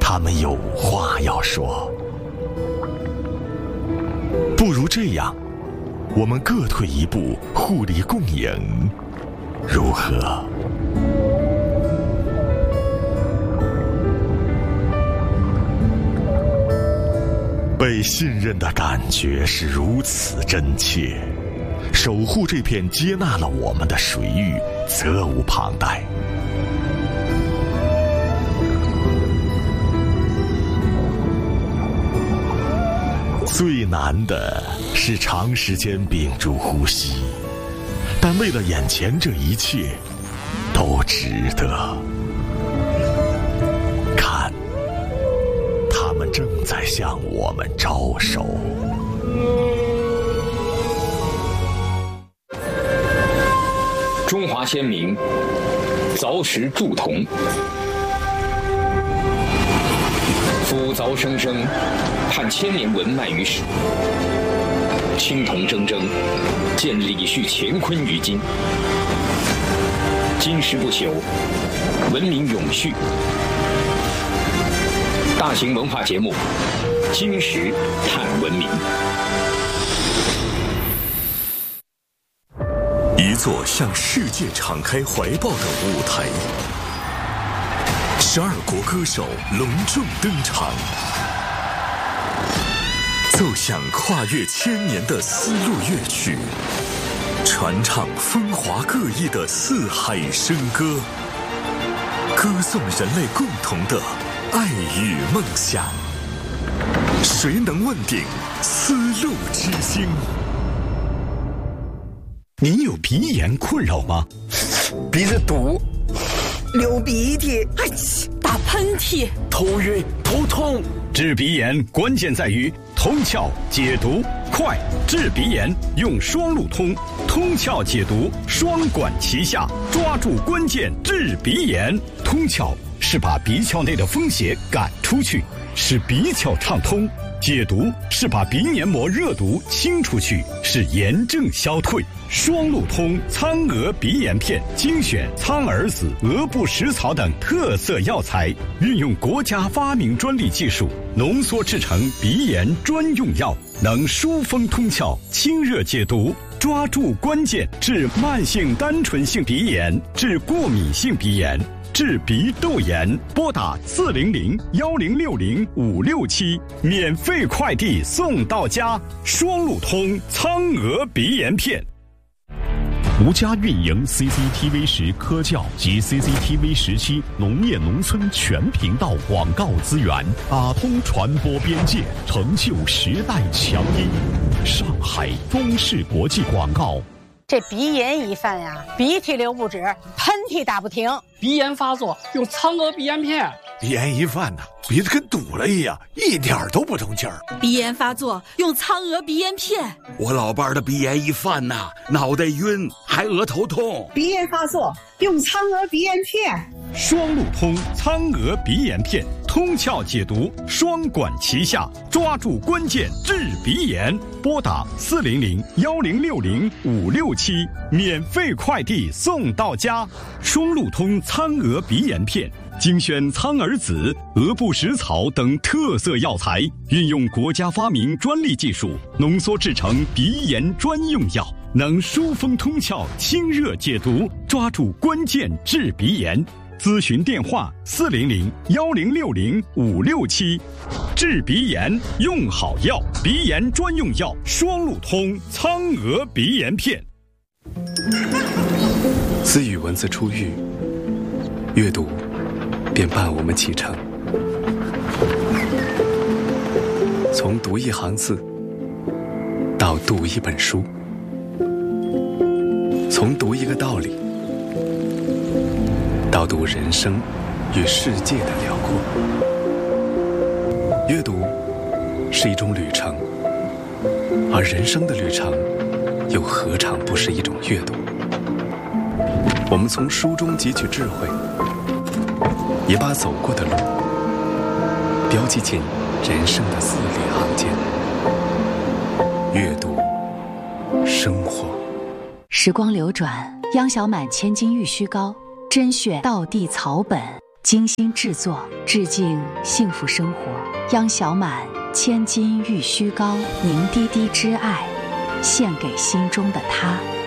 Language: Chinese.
他们有话要说。不如这样，我们各退一步，互利共赢，如何？被信任的感觉是如此真切，守护这片接纳了我们的水域，责无旁贷。最难的是长时间屏住呼吸，但为了眼前这一切，都值得。看，他们正在向我们招手。 中华先民凿石铸铜，夫凿生生，盼千年文脉于史。青铜铮铮，见李旭乾坤于今。金石不朽，文明永续。大型文化节目《金石探文明》。 一座向世界敞开怀抱的舞台，12国歌手隆重登场，奏响跨越千年的丝路乐曲，传唱风华各异的四海笙歌，歌颂人类共同的爱与梦想。谁能问鼎丝路之星？您有鼻炎困扰吗？ 鼻子堵，流鼻涕， 打喷嚏， 头晕头痛。 治鼻炎关键在于通窍解毒快，治鼻炎用双路通，通窍解毒双管齐下，抓住关键治鼻炎。通窍是把鼻窍内的风邪赶出去，使鼻窍畅通；解毒是把鼻黏膜热毒清出去，使炎症消退。双路通苍蛾鼻炎片精选苍耳子、鹅不食草等特色药材，运用国家发明专利技术浓缩制成鼻炎专用药，能疏风通窍、清热解毒，抓住关键治慢性单纯性鼻炎、治过敏性鼻炎、治鼻窦炎。拨打400-1060-567，免费快递送到家。双路通苍蛾鼻炎片。 独家运营 CCTV10科教及 CCTV17农业农村全频道广告资源，打通传播边界，成就时代强音。上海中视国际广告。 这鼻炎一犯呀，鼻涕流不止，喷嚏打不停。 鼻炎发作用苍蛾鼻炎片。 鼻炎一犯呐，鼻子跟堵了一样，一点都不通气儿。 鼻炎发作用苍蛾鼻炎片。 我老伴儿的鼻炎一犯呐，脑袋晕，还额头痛。 鼻炎发作用苍蛾鼻炎片。 双路通苍蛾鼻炎片，通窍解毒，双管齐下，抓住关键治鼻炎。拨打400-1060-567，免费快递送到家。双路通苍蛾鼻炎片精选苍耳子、鹅不食草等特色药材，运用国家发明专利技术浓缩制成鼻炎专用药，能疏风通窍、清热解毒，抓住关键治鼻炎。咨询电话400-1060-567。治鼻炎用好药，鼻炎专用药双路通苍蛾鼻炎片。 自与文字出狱，阅读便伴我们启程。从读一行字到读一本书，从读一个道理到读人生与世界的辽阔。阅读是一种旅程，而人生的旅程又何尝不是一种阅读？我们从书中汲取智慧，也把走过的路标记进人生的字里行间。阅读生活。 时光流转，央小满千金玉虚膏，甄选道地草本， 精心制作，致敬幸福生活。央小满千金玉虚高，凝滴滴之爱，献给心中的他。